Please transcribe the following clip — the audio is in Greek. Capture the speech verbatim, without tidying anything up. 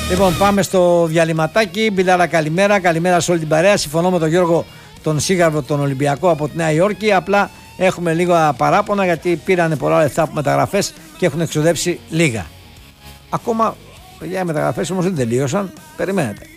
Λοιπόν, πάμε στο διαλυματάκι. Μπιλάρα, καλημέρα. Καλημέρα σε όλη την παρέα. Συμφωνώ με τον Γιώργο τον Σίγαρβο, τον Ολυμπιακό από τη Νέα Υόρκη. Απλά έχουμε λίγα παράπονα γιατί πήρανε πολλά λεφτά από μεταγραφές και έχουν εξοδέψει λίγα. Ακόμα, παιδιά, οι μεταγραφές όμως δεν τελείωσαν. Περιμένετε.